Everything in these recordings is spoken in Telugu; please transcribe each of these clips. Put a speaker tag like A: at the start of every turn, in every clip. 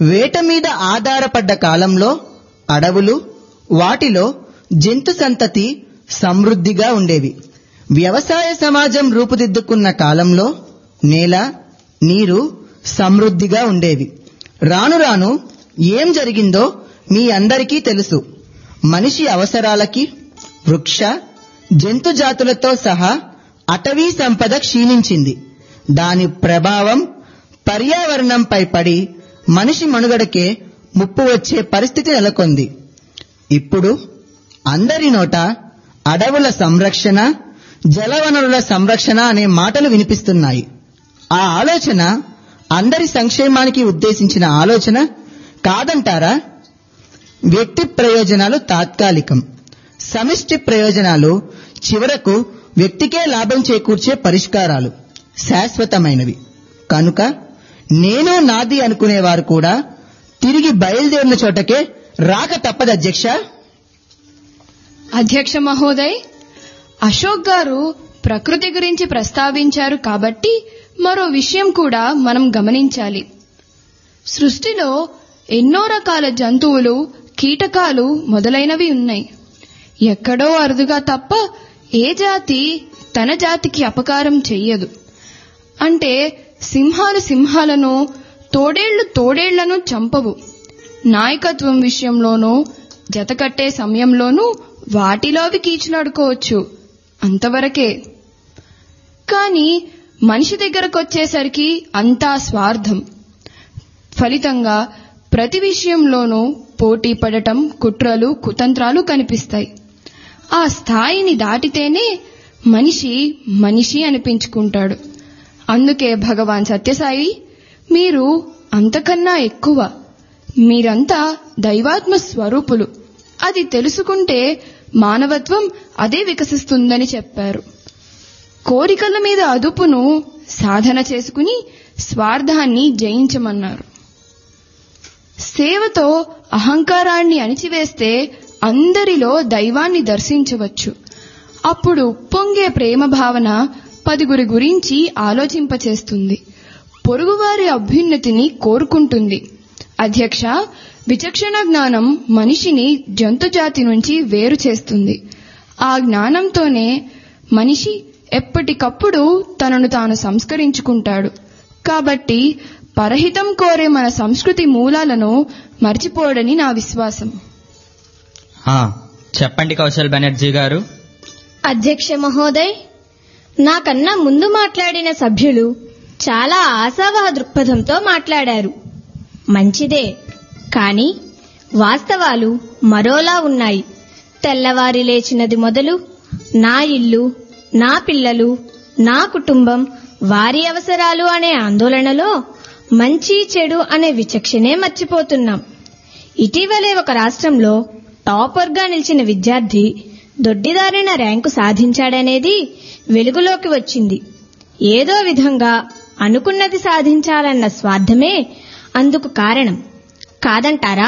A: వేట మీద ఆధారపడ్డ కాలంలో అడవులు, వాటిలో జంతు సంతతి సమృద్ధిగా ఉండేవి. వ్యవసాయ సమాజం రూపుదిద్దుకున్న కాలంలో నేల, నీరు సమృద్ధిగా ఉండేవి. రాను రాను ఏం జరిగిందో మీ అందరికీ తెలుసు. మనిషి అవసరాలకి వృక్ష, జంతు జాతులతో సహా అటవీ సంపద క్షీణించింది. దాని ప్రభావం పర్యావరణంపై పడి మనిషి మనుగడకే ముప్పు వచ్చే పరిస్థితి నెలకొంది. ఇప్పుడు అందరి నోట అడవుల సంరక్షణ, జలవనరుల సంరక్షణ అనే మాటలు వినిపిస్తున్నాయి. ఆ ఆలోచన అందరి సంక్షేమానికి ఉద్దేశించిన ఆలోచన కాదంటారా? వ్యక్తి ప్రయోజనాలు తాత్కాలికం, సమిష్టి ప్రయోజనాలు చివరకు వ్యక్తికే లాభం చేకూర్చే పరిష్కారాలు శాశ్వతమైనవి. కనుక నేను నాది అనుకునేవారు కూడా తిరిగి బయలుదేరిన చోటకే రాక తప్పదు.
B: అధ్యక్ష మహోదయ్, అశోక్ గారు ప్రకృతి గురించి ప్రస్తావించారు కాబట్టి మరో విషయం కూడా మనం గమనించాలి. సృష్టిలో ఎన్నో రకాల జంతువులు, కీటకాలు మొదలైనవి ఉన్నాయి. ఎక్కడో అరుదుగా తప్ప ఏ జాతి తన జాతికి అపకారం చెయ్యదు. అంటే సింహాలు సింహాలను, తోడేళ్లు తోడేళ్లను చంపవు. నాయకత్వం విషయంలోనూ, జతకట్టే సమయంలోనూ వాటిలో అవి కీచులాడుకోవచ్చు, అంతవరకే. కాని మనిషి దగ్గరకొచ్చేసరికి అంతా స్వార్థం. ఫలితంగా ప్రతి విషయంలోనూ పోటీ పడటం, కుట్రలు, కుతంత్రాలు కనిపిస్తాయి. ఆ స్థాయిని దాటితేనే మనిషి మనిషి అనిపించుకుంటాడు. అందుకే భగవాన్ సత్యసాయి, మీరు అంతకన్నా ఎక్కువ, మీరంతా దైవాత్మ స్వరూపులు, అది తెలుసుకుంటే మానవత్వం అదే వికసిస్తుందని చెప్పారు. కోరికల మీద అదుపును సాధన చేసుకుని స్వార్థాన్ని జయించమన్నారు. సేవతో అహంకారాన్ని అణిచివేస్తే అందరిలో దైవాన్ని దర్శించవచ్చు. అప్పుడు పొంగే ప్రేమ భావన పదుగురి గురించి ఆలోచింపచేస్తుంది, పొరుగువారి అభ్యున్నతిని కోరుకుంటుంది. అధ్యక్ష, విచక్షణ జ్ఞానం మనిషిని జంతుజాతి నుంచి వేరు చేస్తుంది. ఆ జ్ఞానంతోనే మనిషి ఎప్పటికప్పుడు తనను తాను సంస్కరించుకుంటాడు. కాబట్టి పరహితం కోరే మన సంస్కృతి మూలాలను మర్చిపోడని నా విశ్వాసం.
C: చెప్పండి కౌశల్ బెనర్జీ గారు.
D: అధ్యక్ష మహోదయ్, నాకన్నా ముందు మాట్లాడిన సభ్యులు చాలా ఆశావహ దృక్పథంతో మాట్లాడారు. మంచిదే, కానీ వాస్తవాలు మరోలా ఉన్నాయి. తెల్లవారి లేచినది మొదలు నా ఇల్లు, నా పిల్లలు, నా కుటుంబం, వారి అవసరాలు అనే ఆందోళనలో మంచి చెడు అనే విచక్షణే మర్చిపోతున్నాం. ఇటీవలే ఒక రాష్ట్రంలో టాపర్గా నిలిచిన విద్యార్థి దొడ్డిదారిన ర్యాంకు సాధించాడనేది వెలుగులోకి వచ్చింది. ఏదో విధంగా అనుకున్నది సాధించాలన్న స్వార్థమే అందుకు కారణం కాదంటారా?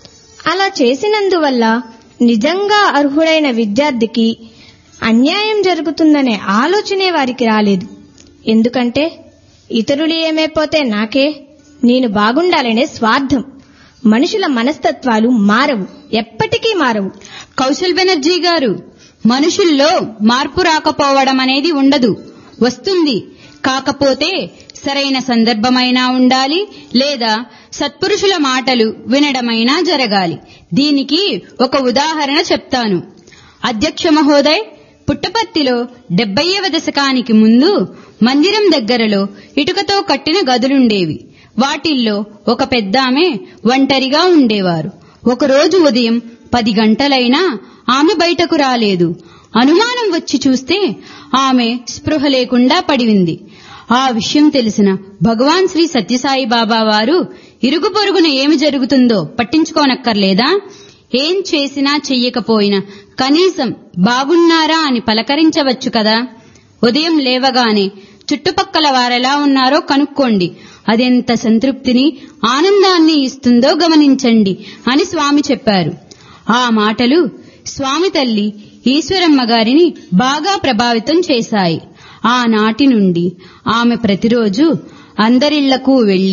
D: అలా చేసినందువల్ల నిజంగా అర్హుడైన విద్యార్థికి అన్యాయం జరుగుతుందనే ఆలోచనే వారికి రాలేదు. ఎందుకంటే ఇతరులు ఏమైపోతే నాకే, నేను బాగుండాలనే స్వార్థం. మనుషుల మనస్తత్వాలు మారవు, ఎప్పటికీ మారవు.
E: కౌశల్ బెనర్జీ గారు, మనుషుల్లో మార్పు రాకపోవడం అనేది ఉండదు, వస్తుంది. కాకపోతే సరైన సందర్భమైనా ఉండాలి, లేదా సత్పురుషుల మాటలు వినడమైనా జరగాలి. దీనికి ఒక ఉదాహరణ చెప్తాను. అధ్యక్ష మహోదయ్, పుట్టపర్తిలో 70వ దశకానికి ముందు మందిరం దగ్గరలో ఇటుకతో కట్టిన గదులుండేవి. వాటిల్లో ఒక పెద్దామె ఒంటరిగా ఉండేవారు. ఒకరోజు ఉదయం 10 గంటలైనా ఆమె బయటకు రాలేదు. అనుమానం వచ్చి చూస్తే ఆమె స్పృహ లేకుండా పడివింది. ఆ విషయం తెలిసిన భగవాన్ శ్రీ సత్యసాయి బాబా వారు, ఇరుగు పొరుగున ఏమి జరుగుతుందో పట్టించుకోనక్కర్లేదా? ఏం చేసినా చెయ్యకపోయినా కనీసం బాగున్నారా అని పలకరించవచ్చు కదా. ఉదయం లేవగానే చుట్టుపక్కల వారెలా ఉన్నారో కనుక్కోండి. అదెంత సంతృప్తిని, ఆనందాన్ని ఇస్తుందో గమనించండి అని స్వామి చెప్పారు. ఆ మాటలు స్వామి తల్లి ఈశ్వరమ్మ గారిని బాగా ప్రభావితం చేశాయి. ఆనాటి నుండి ఆమె ప్రతిరోజు అందరిళ్లకు వెళ్లి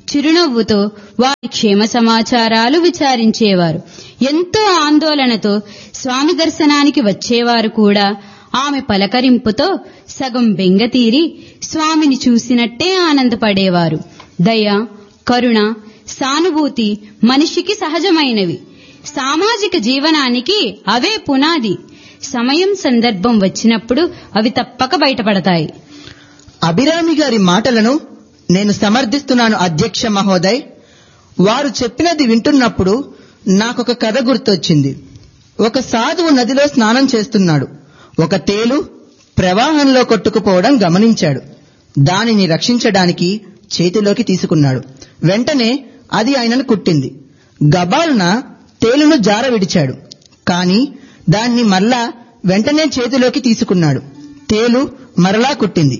E: చిరునవ్వుతో వారి క్షేమ సమాచారాలు విచారించేవారు. ఎంతో ఆందోళనతో స్వామి దర్శనానికి వచ్చేవారు కూడా ఆమె పలకరింపుతో సగం బెంగతీరి స్వామిని చూసినట్టే ఆనందపడేవారు. దయ, కరుణ, సానుభూతి మనిషికి సహజమైనవి. సామాజిక జీవనానికి అవే పునాది. సమయం, సందర్భం వచ్చినప్పుడు అవి తప్పక బయటపడతాయి.
A: అభిరామి గారి మాటలను నేను సమర్థిస్తున్నాను అధ్యక్ష మహోదయ్. వారు చెప్పినది వింటున్నప్పుడు నాకొక కథ గుర్తొచ్చింది. ఒక సాధువు నదిలో స్నానం చేస్తున్నాడు. ఒక తేలు ప్రవాహంలో కొట్టుకుపోవడం గమనించాడు. దానిని రక్షించడానికి చేతిలోకి తీసుకున్నాడు. వెంటనే అది ఆయనను కుట్టింది. గబాలున తేలును జార విడిచాడు. కాని దాన్ని మరలా వెంటనే చేతిలోకి తీసుకున్నాడు. తేలు మరలా కుట్టింది.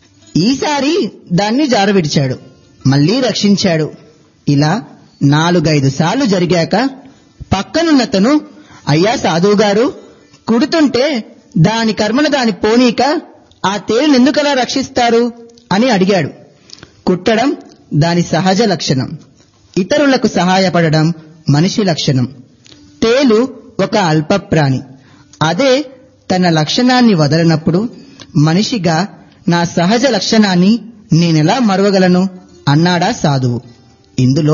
A: ఈసారి దాన్ని జార విడిచాడు. మళ్లీ రక్షించాడు. ఇలా 4-5 సార్లు జరిగాక పక్కనున్నతను, అయ్యా సాధువు గారు, కుడుతుంటే దాని కర్మను దాని పోనీక ఆ తేలును ఎందుకలా రక్షిస్తారు అని అడిగాడు. కుట్టడం దాని సహజ లక్షణం. ఇతరులకు సహాయపడడం మనిషి లక్షణం. తేలు ఒక అల్ప ప్రాణి. అదే తన లక్షణాన్ని వదలనప్పుడు మనిషిగా నా సహజ లక్షణాన్ని నేనెలా మరవగలను అన్నాడా సాధువు. ఇందులో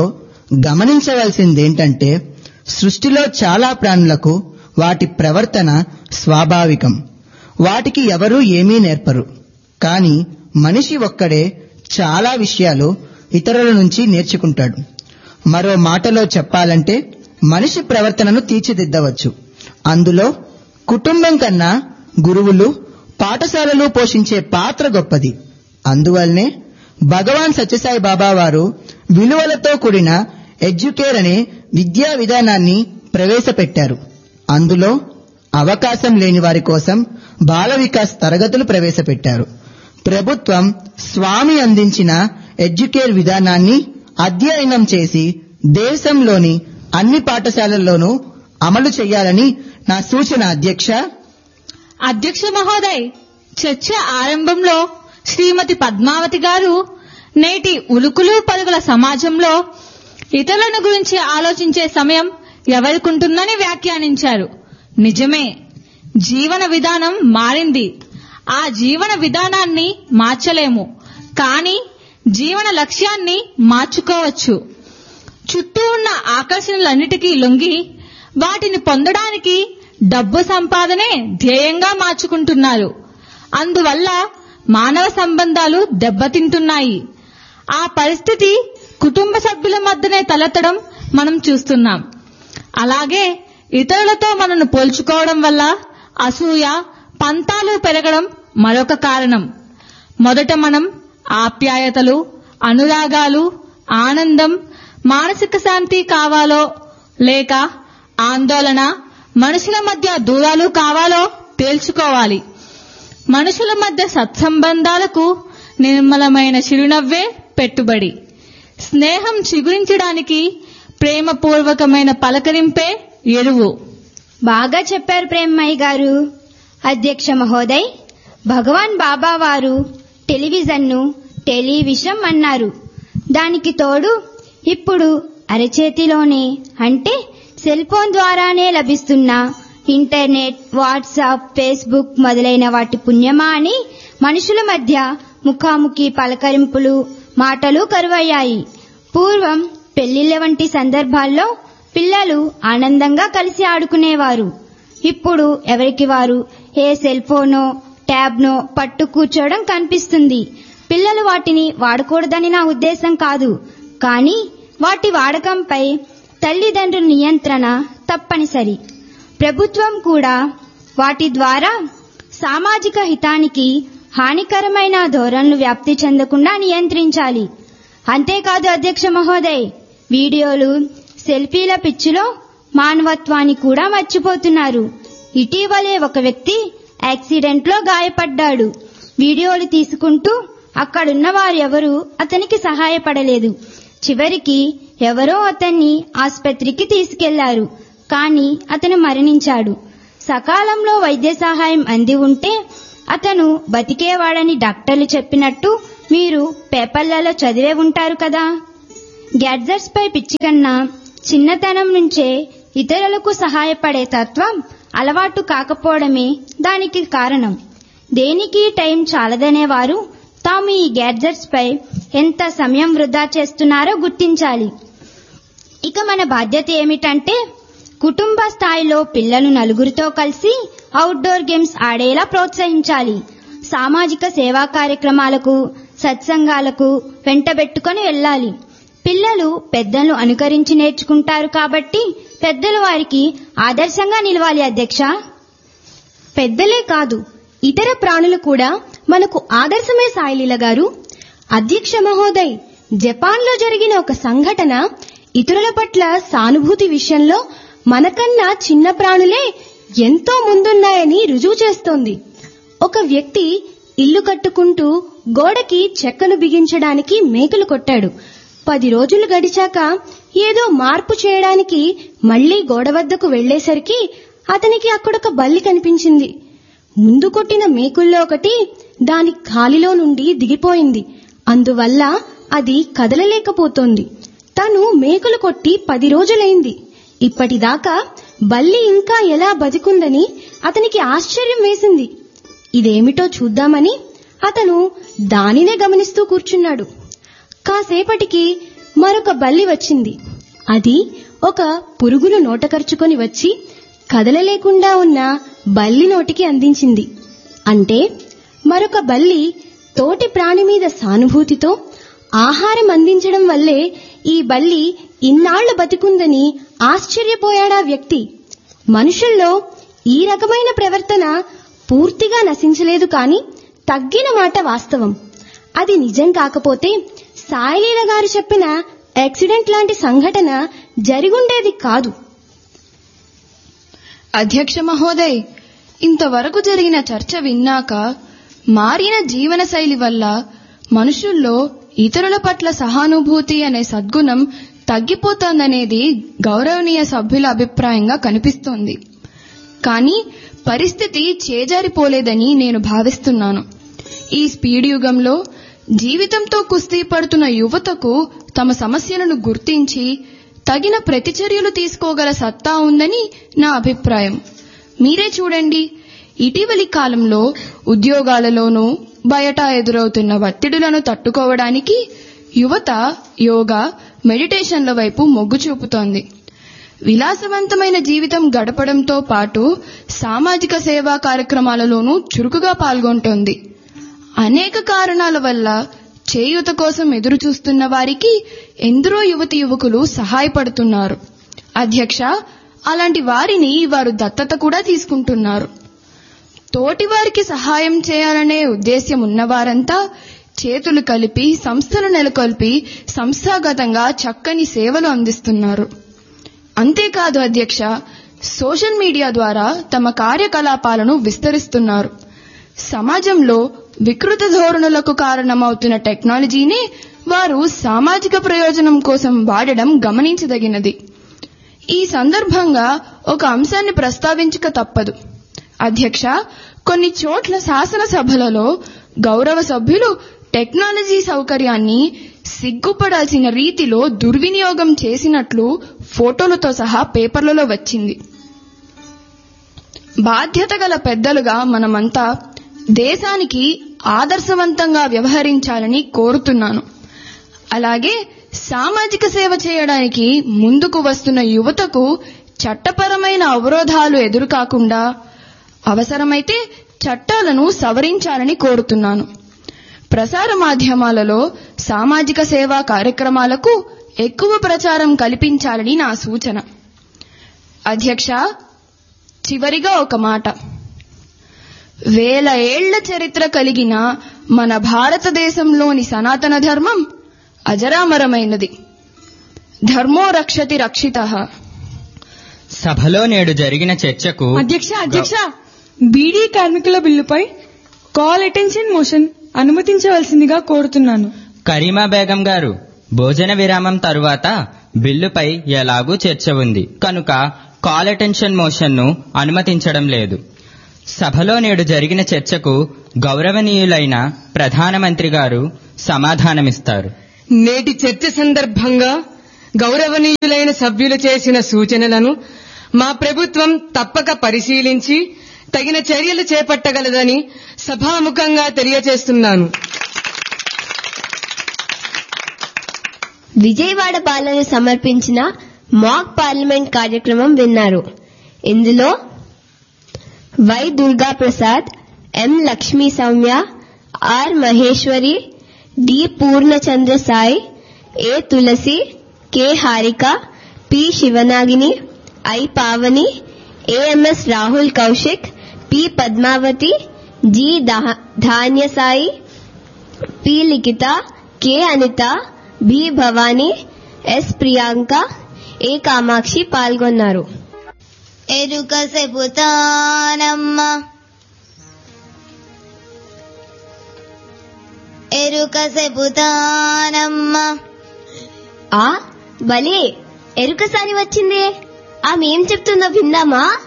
A: గమనించవలసిందేంటంటే సృష్టిలో చాలా ప్రాణులకు వాటి ప్రవర్తన స్వాభావికం. వాటికి ఎవరూ ఏమీ నేర్పరు. కాని మనిషి ఒక్కడే చాలా విషయాలు ఇతరుల నుంచి నేర్చుకుంటాడు. మరో మాటలో చెప్పాలంటే మనిషి ప్రవర్తనను తీర్చిదిద్దవచ్చు. అందులో కుటుంబం కన్నా గురువులు, పాఠశాలలు పోషించే పాత్ర గొప్పది. అందువల్లనే భగవాన్ సత్యసాయి బాబా వారు విలువలతో కూడిన ఎడ్యుకేర్ అనే విద్యా విధానాన్ని ప్రవేశపెట్టారు. అందులో అవకాశం లేని వారి కోసం బాల వికాస్ తరగతులు ప్రవేశపెట్టారు. ప్రభుత్వం స్వామి అందించిన ఎడ్యుకేర్ విధానాన్ని అధ్యయనం చేసి దేశంలోని అన్ని పాఠశాలల్లోనూ అమలు చేయాలని నా సూచన అధ్యక్ష.
F: అధ్యక్ష మహోదయ్, చర్చ ఆరంభంలో శ్రీమతి పద్మావతి గారు నేటి ఉలుకులు పలుకుల సమాజంలో ఇతరులను గురించి ఆలోచించే సమయం ఎవరికుంటుందని వ్యాఖ్యానించారు. నిజమే, జీవన విధానం మారింది. ఆ జీవన విధానాన్ని మార్చలేము, కానీ జీవన లక్ష్యాన్ని మార్చుకోవచ్చు. చుట్టూ ఉన్న ఆకర్షణలన్నిటికీ లొంగి వాటిని పొందడానికి డబ్బు సంపాదనే ధ్యేయంగా మార్చుకుంటున్నారు. అందువల్ల మానవ సంబంధాలు దెబ్బతింటున్నాయి. ఆ పరిస్థితి కుటుంబ సభ్యుల మధ్యనే తలెత్తడం మనం చూస్తున్నాం. అలాగే ఇతరులతో మనను పోల్చుకోవడం వల్ల అసూయ, పంతాలు పెరగడం మరొక కారణం. మొదట మనం ఆప్యాయతలు, అనురాగాలు, ఆనందం, మానసిక శాంతి కావాలో లేక ఆందోళన, మనుషుల మధ్య దూరాలు కావాలో తేల్చుకోవాలి. మనుషుల మధ్య సత్సంబంధాలకు నిర్మలమైన చిరునవ్వే పెట్టుబడి. స్నేహం చిగురించడానికి ప్రేమపూర్వకమైన పలకరింపే ఎరువు.
D: బాగా చెప్పారు ప్రేమయ్య గారు. అధ్యక్ష మహోదయ్, భగవాన్ బాబా వారు టెలివిజన్ను టెలివిషం అన్నారు. దానికి తోడు ఇప్పుడు అరచేతిలోనే, అంటే సెల్ ఫోన్ ద్వారానే లభిస్తున్న ఇంటర్నెట్, వాట్సాప్, ఫేస్బుక్ మొదలైన వాటి పుణ్యమా అని మనుషుల మధ్య ముఖాముఖి పలకరింపులు, మాటలు కరువయ్యాయి. పూర్వం పెళ్లిళ్ల వంటి సందర్భాల్లో పిల్లలు ఆనందంగా కలిసి ఆడుకునేవారు. ఇప్పుడు ఎవరికి వారు ఏ సెల్ ఫోనో ట్యాబ్నో పట్టు కూర్చోవడం కనిపిస్తుంది. పిల్లలు వాటిని వాడకూడదని నా ఉద్దేశం కాదు, కానీ వాటి వాడకంపై తల్లిదండ్రుల నియంత్రణ తప్పనిసరి. ప్రభుత్వం కూడా వాటి ద్వారా సామాజిక హితానికి హానికరమైన ధోరణులు వ్యాప్తి చెందకుండా నియంత్రించాలి. అంతేకాదు అధ్యక్ష మహోదయ్, వీడియోలు, సెల్ఫీల పిచ్చిలో మానవత్వాన్ని కూడా మర్చిపోతున్నారు. ఇటీవలే ఒక వ్యక్తి యాక్సిడెంట్లో గాయపడ్డాడు. వీడియోలు తీసుకుంటూ అక్కడున్న వారెవరూ అతనికి సహాయపడలేదు. చివరికి ఎవరో అతన్ని ఆసుపత్రికి తీసుకెళ్లారు. కానీ అతను మరణించాడు. సకాలంలో వైద్య సహాయం అంది ఉంటే అతను బతికేవాడని డాక్టర్లు చెప్పినట్టు మీరు పేపర్లలో చదివే ఉంటారు కదా. గ్యాడ్జెట్స్ పై పిచ్చి కన్నా చిన్నతనం నుంచే ఇతరులకు సహాయపడే తత్వం అలవాటు కాకపోవడమే దానికి కారణం. దేనికి టైం చాలదనేవారు తాము ఈ గ్యాడ్జెట్స్ పై ఎంత సమయం వృధా చేస్తున్నారో గుర్తించాలి. ఇక మన బాధ్యత ఏమిటంటే కుటుంబ స్థాయిలో పిల్లలు నలుగురితో కలిసి అవుట్డోర్ గేమ్స్ ఆడేలా ప్రోత్సహించాలి. సామాజిక సేవా కార్యక్రమాలకు, సత్సంగాలకు వెంటబెట్టుకొని వెళ్ళాలి. పిల్లలు పెద్దలను అనుకరించి నేర్చుకుంటారు కాబట్టి పెద్దలు వారికి ఆదర్శంగా నిలవాలి. అధ్యక్ష,
G: పెద్దలే కాదు ఇతర ప్రాణులు కూడా మనకు ఆదర్శమే. సాయిలీల గారు, అధ్యక్ష మహోదయ్, జపాన్లో జరిగిన ఒక సంఘటన ఇతరుల పట్ల సానుభూతి విషయంలో మనకన్నా చిన్న ప్రాణులే ఎంతో ముందున్నాయని రుజువు చేస్తోంది. ఒక వ్యక్తి ఇల్లు కట్టుకుంటూ గోడకి చెక్కను బిగించడానికి మేకులు కొట్టాడు. 10 రోజులు గడిచాక ఏదో మార్పు చేయడానికి మళ్లీ గోడ వద్దకు వెళ్లేసరికి అతనికి అక్కడొక బల్లి కనిపించింది. ముందు కొట్టిన మేకుల్లో ఒకటి దాని ఖాళీలో నుండి దిగిపోయింది. అందువల్ల అది కదలలేకపోతోంది. తను మేకులు కొట్టి 10 రోజులైంది. ఇప్పటిదాకా బల్లి ఇంకా ఎలా బతికుందని అతనికి ఆశ్చర్యం వేసింది. ఇదేమిటో చూద్దామని అతను దానినే గమనిస్తూ కూర్చున్నాడు. కాసేపటికి మరొక బల్లి వచ్చింది. అది ఒక పురుగును నోటకరుచుకొని వచ్చి కదలలేకుండా ఉన్న బల్లి నోటికి అందించింది. అంటే మరొక బల్లి తోటి ప్రాణి మీద సానుభూతితో ఆహారం అందించడం వల్లే ఈ బల్లి ఇన్నాళ్లు బతికుందని ఆశ్చర్యపోయాడా వ్యక్తి. మనుషుల్లో ఈ రకమైన ప్రవర్తన పూర్తిగా నశించలేదు, కానీ తగ్గిన మాట వాస్తవం. అది నిజం కాకపోతే సాయిలీల గారు చెప్పిన యాక్సిడెంట్ లాంటి సంఘటన జరిగుండేది కాదు.
B: అధ్యక్ష మహోదయ్, ఇంతవరకు జరిగిన చర్చ విన్నాక మారిన జీవన శైలి వల్ల మనుషుల్లో ఇతరుల పట్ల సహానుభూతి అనే సద్గుణం తగ్గిపోతోందనేది గౌరవనీయ సభ్యుల అభిప్రాయంగా కనిపిస్తోంది. కానీ పరిస్థితి చేజారిపోలేదని నేను భావిస్తున్నాను. ఈ స్పీడ్ యుగంలో జీవితంతో కుస్తీ పడుతున్న యువతకు తమ సమస్యలను గుర్తించి తగిన ప్రతిచర్యలు తీసుకోగల సత్తా ఉందని నా అభిప్రాయం. మీరే చూడండి, ఇటీవలి కాలంలో ఉద్యోగాలలోనూ బయట ఎదురవుతున్న ఒత్తిడులను తట్టుకోవడానికి యువత యోగా, మెడిటేషన్ల వైపు మొగ్గు చూపుతోంది. విలాసవంతమైన జీవితం గడపడంతో పాటు సామాజిక సేవా కార్యక్రమాలలోనూ చురుకుగా పాల్గొంటోంది. అనేక కారణాల వల్ల చేయూత కోసం ఎదురు చూస్తున్న వారికి ఎందరో యువతి యువకులు సహాయపడుతున్నారు. అధ్యక్ష, అలాంటి వారిని వారు దత్తత కూడా తీసుకుంటున్నారు. తోటివారికి సహాయం చేయాలనే ఉద్దేశ్యం ఉన్నవారంతా చేతులు కలిపి సంస్థలు నెలకొల్పి సంస్థాగతంగా చక్కని సేవలు అందిస్తున్నారు. అంతేకాదు అధ్యక్ష, సోషల్ మీడియా ద్వారా తమ కార్యకలాపాలను విస్తరిస్తున్నారు. సమాజంలో వికృత ధోరణులకు కారణమవుతున్న టెక్నాలజీని వారు సామాజిక ప్రయోజనం కోసం వాడడం గమనించదగినది. ఈ సందర్భంగా ఒక అంశాన్ని ప్రస్తావించక తప్పదు. అధ్యక్ష, కొన్ని చోట్ల శాసనసభలలో గౌరవ సభ్యులు టెక్నాలజీ సౌకర్యాన్ని సిగ్గుపడాల్సిన రీతిలో దుర్వినియోగం చేసినట్లు ఫోటోలతో సహా పేపర్లలో వచ్చింది. బాధ్యత గల పెద్దలుగా మనమంతా దేశానికి ఆదర్శవంతంగా వ్యవహరించాలని కోరుతున్నాను. అలాగే సామాజిక సేవ చేయడానికి ముందుకు వస్తున్న యువతకు చట్టపరమైన అవరోధాలు ఎదురుకాకుండా అవసరమైతే చట్టాలను సవరించాలని కోరుతున్నాను. ప్రసార మాధ్యమాలలో సామాజిక సేవా కార్యక్రమాలకు ఎక్కువ ప్రచారం కల్పించాలని నా సూచన. అధ్యక్ష, చివరిగా ఒక మాట. 1000 ఏళ్ల చరిత్ర కలిగిన మన భారతదేశంలోని సనాతన ధర్మం అజరామరమైనది. ధర్మో రక్షతి రక్షితః.
C: సభలో నేడు జరిగిన చర్చకు
H: అధ్యక్ష, బీడీ కార్మికుల బిల్లుపై కాల్ అటెన్షన్ మోషన్ అనుమతించవలసిందిగా కోరుతున్నాను.
C: కరీమా బేగం గారు, భోజన విరామం తరువాత బిల్లుపై ఎలాగూ చర్చ ఉంది కనుక కాల్ అటెన్షన్ మోషన్ను అనుమతించడం లేదు. సభలో నేడు జరిగిన చర్చకు గౌరవనీయులైన ప్రధానమంత్రి గారు సమాధానమిస్తారు.
I: నేటి చర్చ సందర్భంగా గౌరవనీయులైన సభ్యులు చేసిన సూచనలను మా ప్రభుత్వం తప్పక పరిశీలించి తగిన చర్యలు చేపట్టగలదని సభాముఖంగా తెలియజేస్తున్నాను.
G: విజయవాడ బాలలు సమర్పించిన మాక్ పార్లమెంట్ కార్యక్రమం విన్నారు. ఇందులో why Durga Prasad, M Lakshmi Soumya, are Maheshwari, D Purnachandra Sai, A Tulasi, K Harika, P శివనాగిని, I Pavani, AMS Rahul Kaushik, P Padmavati, G ధాన్య సాయి, పి లిఖిత, K Anitha, B Bhavani, yes Priyanka, ఏ కామాక్షి పాల్గొన్నారు.
J: ఎరుక చెబుతానమ్మ ఎరుక చెబుతానమ్మ.
G: భలే ఎరుకసారి వచ్చిందే. ఆమె ఏం చెప్తుందో విందామా?